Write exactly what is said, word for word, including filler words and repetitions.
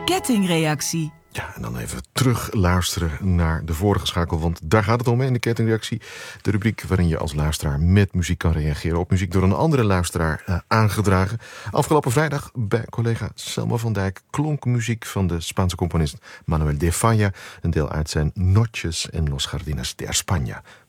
Kettingreactie. Ja, en dan even terug luisteren naar de vorige schakel, want daar gaat het om in de kettingreactie. De rubriek waarin je als luisteraar met muziek kan reageren op muziek door een andere luisteraar uh, aangedragen. Afgelopen vrijdag bij collega Selma van Dijk klonk muziek van de Spaanse componist Manuel de Falla, een deel uit zijn Noches en los Jardines de España.